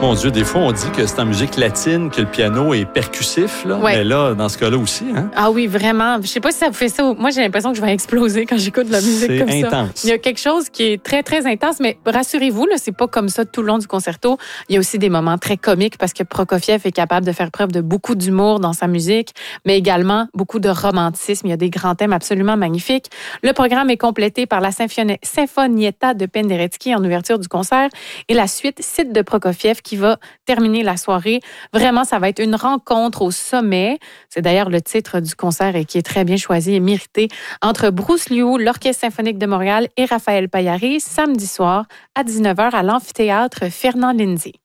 Mon Dieu, des fois, on dit que c'est en musique latine que le piano est percussif, là. Ouais. Mais là, dans ce cas-là aussi, hein? Ah oui, vraiment. Je sais pas si ça vous fait ça. Moi, j'ai l'impression que je vais exploser quand j'écoute de la musique comme ça. C'est intense. Il y a quelque chose qui est très, très intense, mais rassurez-vous, là, c'est pas comme ça tout le long du concerto. Il y a aussi des moments très comiques parce que Prokofiev est capable de faire preuve de beaucoup d'humour dans sa musique, mais également beaucoup de romantisme. Il y a des grands thèmes absolument magnifiques. Le programme est complété par la Sinfonietta de Penderecki en ouverture du concert et la suite Cid de Prokofiev qui va terminer la soirée. Vraiment, ça va être une rencontre au sommet. C'est d'ailleurs le titre du concert et qui est très bien choisi et mérité entre Bruce Liu, l'Orchestre symphonique de Montréal et Raphaël Paillari samedi soir à 19h à l'amphithéâtre Fernand Lindsay.